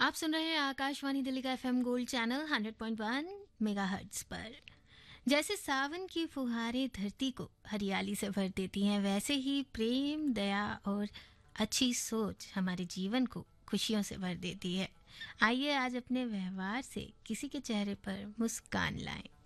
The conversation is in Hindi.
आप सुन रहे हैं आकाशवाणी दिल्ली का एफएम गोल्ड चैनल 100.1 मेगाहर्ट्ज पर। जैसे सावन की फुहारें धरती को हरियाली से भर देती हैं, वैसे ही प्रेम, दया और अच्छी सोच हमारे जीवन को खुशियों से भर देती है। आइए आज अपने व्यवहार से किसी के चेहरे पर मुस्कान लाएं।